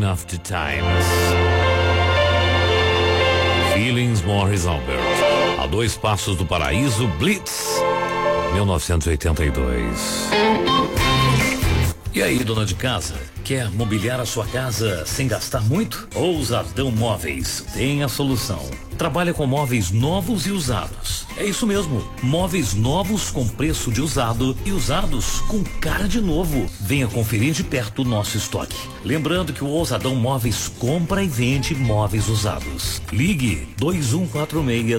of the Times. Feelings, Morris Albert. A 2 passos do paraíso, Blitz, 1982. E aí, dona de casa? Quer mobiliar a sua casa sem gastar muito? Ousadão Móveis tem a solução. Trabalha com móveis novos e usados. É isso mesmo, móveis novos com preço de usado e usados com cara de novo. Venha conferir de perto o nosso estoque. Lembrando que o Ousadão Móveis compra e vende móveis usados. Ligue 2146